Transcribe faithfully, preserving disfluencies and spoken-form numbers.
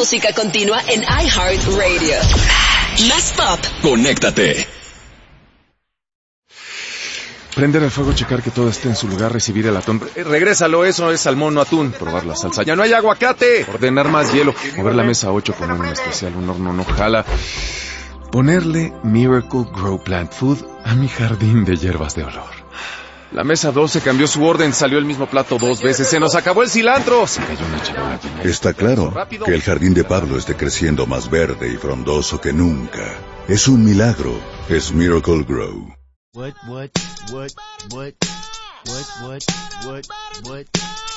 música continua en iHeartRadio. Más pop. Conéctate. Prender el fuego, checar que todo esté en su lugar, recibir el atún. Eh, regrésalo, eso es salmón, no atún. Probar la salsa. ¡Ya no hay aguacate! Ordenar más hielo. Mover la mesa ocho, poner un especial, un horno no jala. Ponerle Miracle Grow Plant Food a mi jardín de hierbas de olor. La mesa doce cambió su orden, salió el mismo plato dos veces. ¡Se nos acabó el cilantro! Se cayó una charola llena. Está claro que el jardín de Pablo esté creciendo más verde y frondoso que nunca. Es un milagro. Es Miracle Grow. What, what, what, what, what, what, what, what?